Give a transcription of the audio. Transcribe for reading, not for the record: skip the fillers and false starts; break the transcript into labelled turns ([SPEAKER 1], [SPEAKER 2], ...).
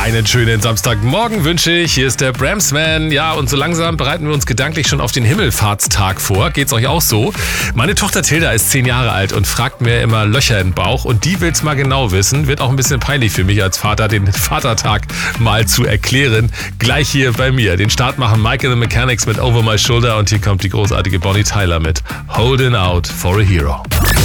[SPEAKER 1] Einen schönen Samstagmorgen wünsche ich. Hier ist der Bramsman. Ja, und so langsam bereiten wir uns gedanklich schon auf den Himmelfahrtstag vor. Geht's euch auch so? Meine Tochter Tilda ist 10 Jahre alt und fragt mir immer Löcher in den Bauch. Und die will's mal genau wissen. Wird auch ein bisschen peinlich für mich als Vater, den Vatertag mal zu erklären. Gleich hier bei mir. Den Start machen Mike and the Mechanics mit Over My Shoulder. Und hier kommt die großartige Bonnie Tyler mit Holding Out for a Hero.